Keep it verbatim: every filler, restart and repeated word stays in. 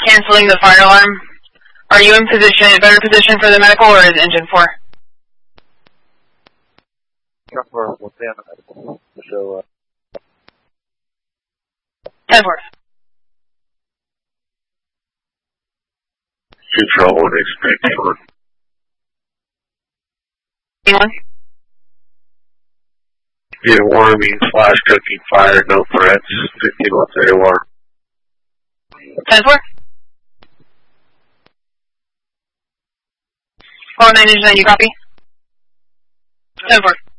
canceling the fire alarm. Are you in position, a better position for the medical, or is engine four? We'll stay on the medical. So, uh... ten four. Control one, expect one. Anyone? Get a warming, flash cooking, fire, no threats, fifteen one thirty one. ten four? four nine engine nine, you copy? ten four.